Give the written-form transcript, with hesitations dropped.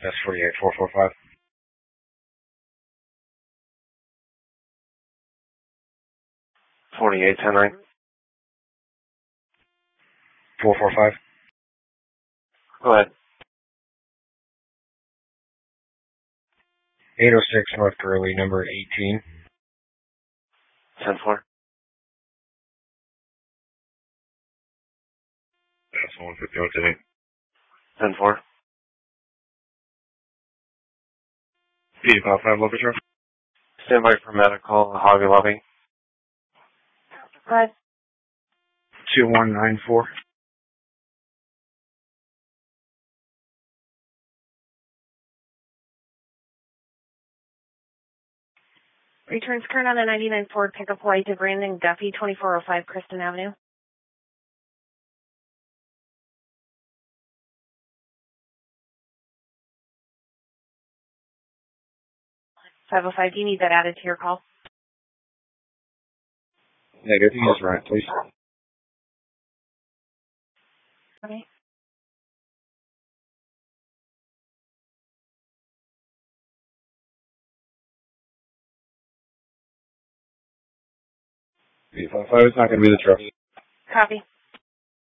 That's 48445. 4810. 445. Go ahead. 806 North Gurley, number 18. 10-4. That's 151 today. 10-4. 855 Local Truck. Stand by for medical, Hobby Lobby. Go ahead. 2194. Returns current on the 99 Ford pickup white to Brandon Duffy, 2405 Kristen Avenue. 505, do you need that added to your call? Negative. You just run it, please. Okay. It's not going to be the truck. Copy.